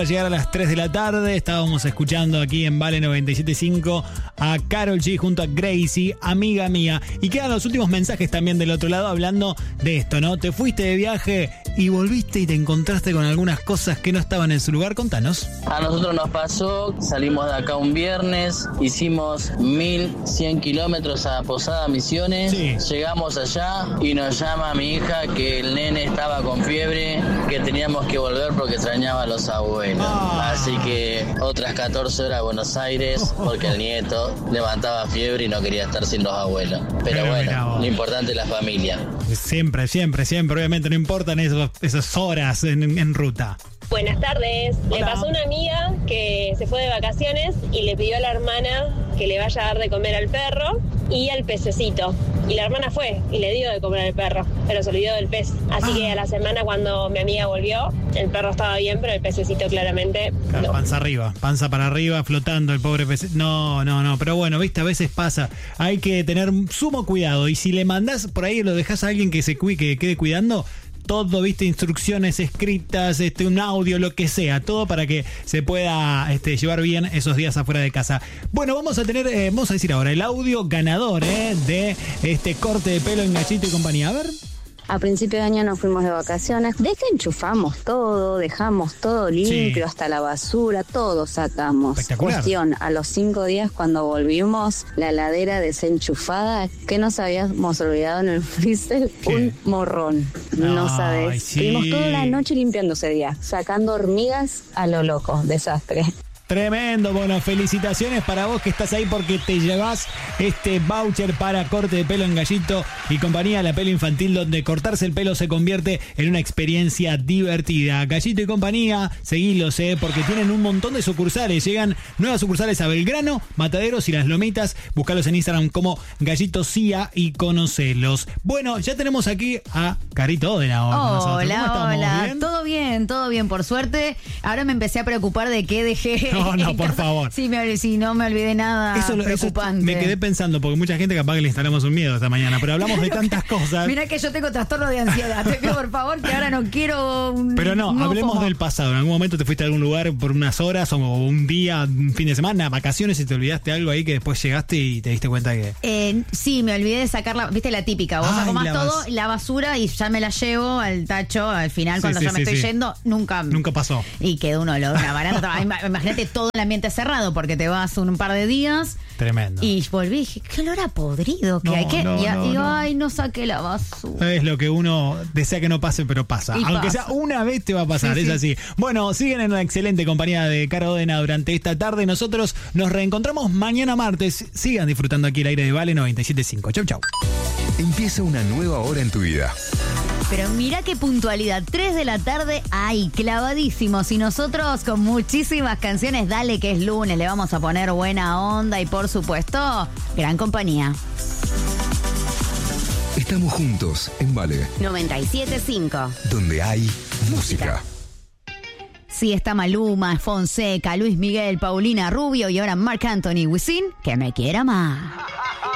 A llegar a las 3 de la tarde, estábamos escuchando aquí en Vale 97.5 a Karol G junto a Gracie, amiga mía. Y quedan los últimos mensajes también del otro lado hablando de esto, ¿no? Te fuiste de viaje y volviste y te encontraste con algunas cosas que no estaban en su lugar. Contanos. A nosotros nos pasó, salimos de acá un viernes, hicimos 1100 kilómetros a Posada Misiones, Sí. Llegamos allá y nos llama mi hija que el nene estaba con fiebre, que teníamos que volver porque extrañaba a los abuelos. Así que otras 14 horas a Buenos Aires porque el nieto levantaba fiebre y no quería estar sin los abuelos. Pero bueno, lo importante es la familia. Siempre, obviamente no importan esas horas en ruta. Buenas tardes. Hola. Le pasó a una amiga que se fue de vacaciones y le pidió a la hermana que le vaya a dar de comer al perro y al pececito. Y la hermana fue y le dio de comer al perro, pero se olvidó del pez. Así que a la semana cuando mi amiga volvió, el perro estaba bien, pero el pececito claramente Claro, no. panza arriba, panza para arriba, flotando el pobre pez. No, pero bueno, viste, a veces pasa. Hay que tener sumo cuidado. Y si le mandás por ahí, lo dejás a alguien que que quede cuidando, todo, viste, instrucciones escritas, un audio, lo que sea, todo para que se pueda llevar bien esos días afuera de casa. Bueno, vamos a decir ahora el audio ganador de este corte de pelo en Gallito y compañía. A ver. A principio de año nos fuimos de vacaciones, desenchufamos todo, dejamos todo limpio, hasta la basura, todo sacamos. Espectacular. Cuestión, a los 5 días cuando volvimos, la heladera desenchufada, ¿qué nos habíamos olvidado en el freezer? ¿Qué? Un morrón, no Ay, sabes. sí. Estuvimos toda la noche limpiando ese día, sacando hormigas a lo loco, desastre. Tremendo, bueno, felicitaciones para vos que estás ahí porque te llevas este voucher para corte de pelo en Gallito y compañía, la pelo infantil, donde cortarse el pelo se convierte en una experiencia divertida. Gallito y compañía, seguilos, porque tienen un montón de sucursales. Llegan nuevas sucursales a Belgrano, Mataderos y Las Lomitas. Búscalos en Instagram como Gallito Cia y conocelos. Bueno, ya tenemos aquí a Carito Odena. Hola, todo bien, por suerte. Ahora me empecé a preocupar de qué dejé. No, por favor. Sí, no me olvidé nada preocupante. Me quedé pensando, porque mucha gente capaz que le instalamos un miedo esta mañana, pero hablamos de tantas cosas. Mira que yo tengo trastorno de ansiedad. Te pido por favor que ahora no quiero. Pero no, hablemos del pasado. En algún momento te fuiste a algún lugar por unas horas o un día, un fin de semana, vacaciones, y te olvidaste algo ahí que después llegaste y te diste cuenta que... Sí, me olvidé de sacar viste la típica. Vos acomás todo, la basura y ya me la llevo al tacho al final cuando ya me estoy yendo. Nunca pasó. Y quedó un olor, una barata. Imagínate todo el ambiente cerrado porque te vas un par de días. Tremendo. Y volví y dije, qué olor a podrido que hay. Ay, no saqué la basura. Es lo que uno desea que no pase, pero pasa. Y aunque pasa. sea una vez te va a pasar, es así. Bueno, siguen en una excelente compañía de Karol Odena durante esta tarde. Nosotros nos reencontramos mañana martes. Sigan disfrutando aquí el aire de Vale 97.5. Chau. Empieza una nueva hora en tu vida. Pero mira qué puntualidad, 3 de la tarde, ay, clavadísimos. Y nosotros con muchísimas canciones, dale que es lunes, le vamos a poner buena onda y por supuesto, gran compañía. Estamos juntos en Vale, 97.5. donde hay música. Sí, está Maluma, Fonseca, Luis Miguel, Paulina Rubio y ahora Marc Anthony, Wisin, que me quiera más.